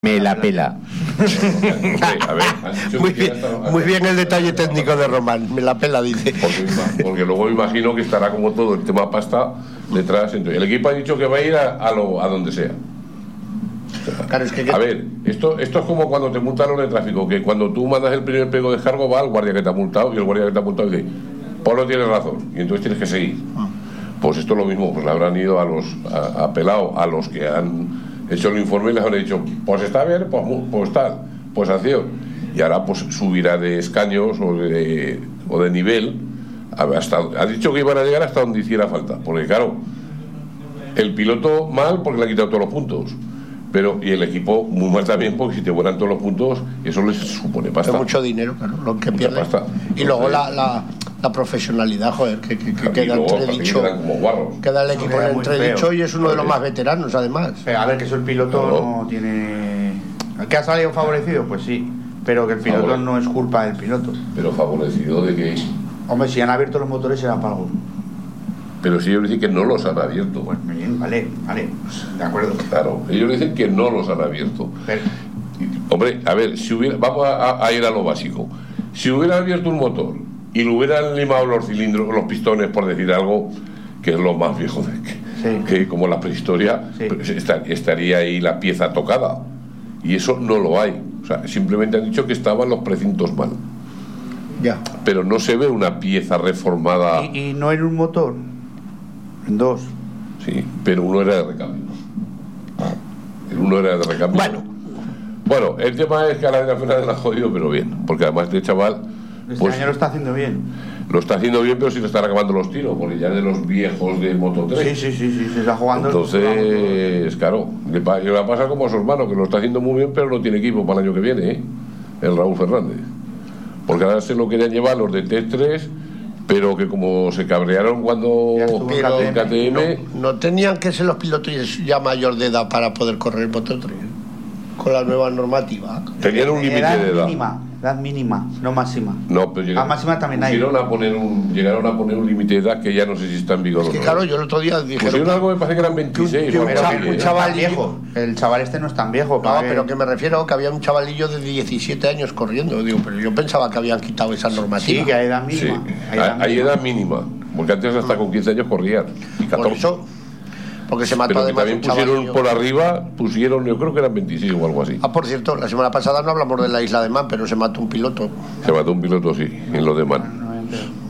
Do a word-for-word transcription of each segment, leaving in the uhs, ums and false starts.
Me la pela. A ver, muy, bien, muy bien el detalle técnico de Román. Me la pela, dice. Porque, porque luego me imagino que estará como todo el tema pasta detrás. Entonces, el equipo ha dicho que va a ir a, a, lo, a donde sea. Claro, es que, a ver, esto, esto es como cuando te multaron en el tráfico, que cuando tú mandas el primer pego de descargo va al guardia que te ha multado y el guardia que te ha multado dice, pues no tienes razón, y entonces tienes que seguir. Pues esto es lo mismo, pues le habrán ido a los a, a pelado, a los que han hecho el informe y les habrán dicho, pues está bien, pues, pues tal, pues acción. Y ahora pues subirá de escaños o de, o de nivel, hasta, ha dicho que iban a llegar hasta donde hiciera falta, porque claro, el piloto mal porque le ha quitado todos los puntos. Pero, y el equipo muy mal también, porque si te vuelan todos los puntos, eso les supone pasta. Es mucho dinero, claro, lo que pierde. Pasta. Y luego la, la, la profesionalidad, joder, que, que, que queda entredicho. Queda el equipo en entredicho y es uno de los más veteranos, además. Pero a ver, que eso el piloto no, no tiene. ¿Que ha salido favorecido? Pues sí. Pero que el piloto Favore... no es culpa del piloto. ¿Pero favorecido de qué? Hombre, si han abierto los motores será para algo. Pero si ellos dicen que no los han abierto. Pues bien, vale, vale, de acuerdo. Claro, ellos dicen que no los han abierto. Pero... Hombre, a ver, si hubiera, vamos a, a ir a lo básico. Si hubiera abierto un motor y le hubieran limado los cilindros, los pistones, por decir algo, que es lo más viejo de que, sí. que como la prehistoria, sí. estaría ahí la pieza tocada. Y eso no lo hay. O sea, simplemente han dicho que estaban los precintos mal. Ya. Pero no se ve una pieza reformada. ¿Y, y no en un motor? En dos. Sí, pero uno era de recambio. El uno era de recambio. Bueno, bueno, el tema es que a la de la final la ha jodido, pero bien. Porque además este chaval. Este pues, año lo está haciendo bien. Lo está haciendo bien, pero sí le están acabando los tiros, porque ya es de los viejos de Moto tres. Sí, sí, sí, sí, se está jugando. Entonces, claro, le, pa le va a pasar como a su hermano, que lo está haciendo muy bien, pero no tiene equipo para el año que viene, ¿eh? El Raúl Fernández. Porque ahora se lo querían llevar los de T tres. Pero que como se cabrearon cuando en K T M... No, no tenían que ser los pilotos ya mayor de edad para poder correr Moto tres con la nueva normativa. Tenían un límite de edad. Mínima, edad mínima, no máxima. No, pero llegaron, a máxima también hay. A poner un, llegaron a poner un límite de edad que ya no sé si está en vigor. Es que claro, yo el otro día dije... Pusieron algo, me parece que eran veintiséis. Un, un, un, un chaval viejo. El chaval este no es tan viejo. No, que... pero que me refiero que había un chavalillo de diecisiete años corriendo. Digo, pero yo pensaba que habían quitado esa normativa. Sí, que hay edad mínima. Sí, hay edad, hay mínima. edad mínima. Porque antes hasta con quince años corrían. Y catorce. Por eso... Porque se mató pero además también pusieron por arriba, pusieron, yo creo que eran veintiséis o algo así. Ah, por cierto, la semana pasada no hablamos de la isla de Man, pero se mató un piloto. Se mató un piloto, sí, en lo de Man.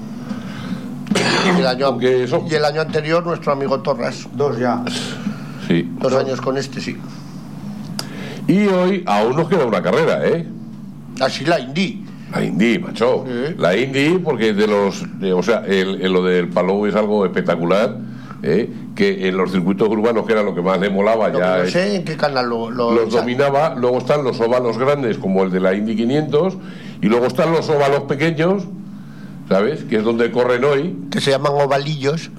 Y el año, eso... y el año anterior nuestro amigo Torras. Dos ya. Sí. Dos años con este, sí. Y hoy aún nos queda una carrera, ¿eh? Así la Indy. La Indy, macho. Sí. La Indy, porque de los... De, o sea, el, el, lo del Palou es algo espectacular. ¿Eh? Que en los circuitos urbanos, que era lo que más le molaba, lo ya no es, sé en qué canal lo, lo los dominaba. Luego están los óvalos grandes como el de la Indy quinientos y luego están los óvalos pequeños, ¿sabes? Que es donde corren hoy, que se llaman ovalillos.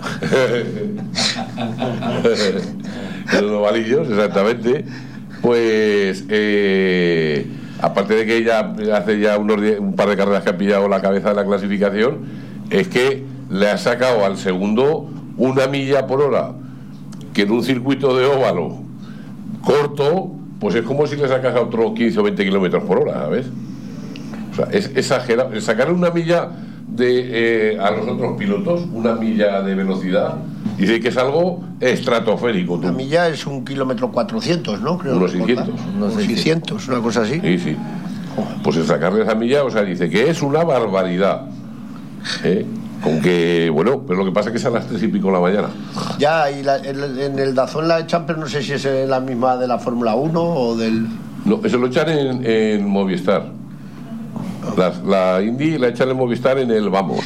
Los ovalillos, exactamente. Pues eh, aparte de que ya hace ya unos un par de carreras que ha pillado la cabeza de la clasificación, es que le ha sacado al segundo una milla por hora, que en un circuito de óvalo corto, pues es como si le sacas a otro quince o veinte kilómetros por hora, ¿sabes? O sea, es exagerado. Sacar una milla de, eh, a los otros pilotos, una milla de velocidad, dice que es algo estratosférico. Una milla es un kilómetro cuatrocientos, ¿no? Creo unos seiscientos. Unos seiscientos, una cosa así. Sí, sí. Pues el sacarle esa milla, o sea, dice que es una barbaridad. ¿Eh? Con que, bueno, pero lo que pasa es que es a las tres y pico de la mañana. Ya, y la, en, en el Dazón la echan, pero no sé si es la misma de la Fórmula uno o del... No, eso lo echan en, en Movistar. La, la Indy la echan en Movistar en el Vamos.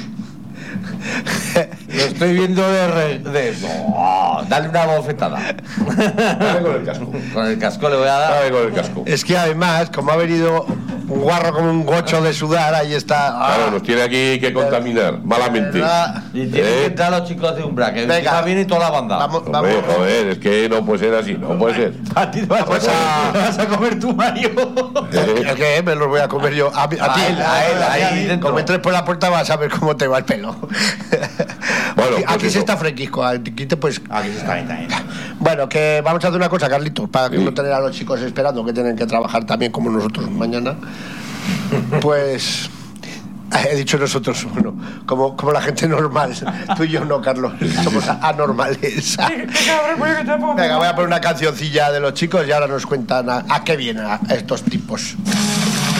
Lo estoy viendo de... Re, de no, dale una bofetada. Dale con el casco. Con el casco le voy a dar. Dale con el casco. Es que además, como ha venido un guarro como un gocho de sudar, ahí está. Claro, ah, nos tiene aquí que contaminar, malamente. Y tienen ¿Eh? que entrar los chicos de Umbra, que venga, viene toda la banda. Vamos, Hombre, vamos. Joder, es que no puede ser así, no puede ser. A ti te vas, pues a, a, vas a comer tú, Mario. ¿Eh? ¿Qué? Me los voy a comer yo. A, a ti, a él, a él, ahí, ahí dentro. Como entres por la puerta vas a ver cómo te va el pelo. Bueno, aquí pues aquí eso. se está fresquisco, aquí te pues. Aquí se está bien también. Bueno, que vamos a hacer una cosa, Carlitos, para sí. no tener a los chicos esperando, que tienen que trabajar también como nosotros mañana. Pues he dicho nosotros, bueno, como, como la gente normal. Tú y yo no, Carlos, somos anormales. Venga, voy a poner una cancioncilla de los chicos y ahora nos cuentan a, a qué vienen a estos tipos.